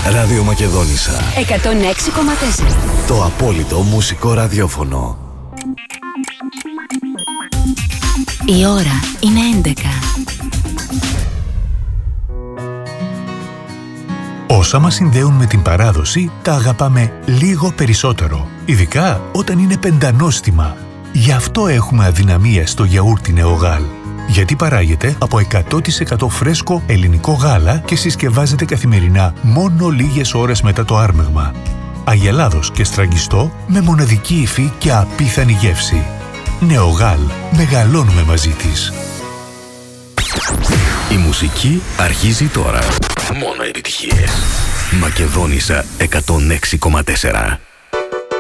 Ραδιομακεδόνισσα 106,4. Το απόλυτο μουσικό ραδιόφωνο. Η ώρα είναι 11. Όσα μας συνδέουν με την παράδοση, τα αγαπάμε λίγο περισσότερο. Ειδικά όταν είναι πεντανόστιμα. Γι' αυτό έχουμε αδυναμία στο γιαούρτι Νεογάλ. Γιατί παράγεται από 100% φρέσκο ελληνικό γάλα και συσκευάζεται καθημερινά μόνο λίγες ώρες μετά το άρμεγμα. Αγελάδος και στραγγιστό με μοναδική υφή και απίθανη γεύση. Νεογάλ. Μεγαλώνουμε μαζί της. Η μουσική αρχίζει τώρα. Μόνο επιτυχίες. Μακεδόνισσα 106,4.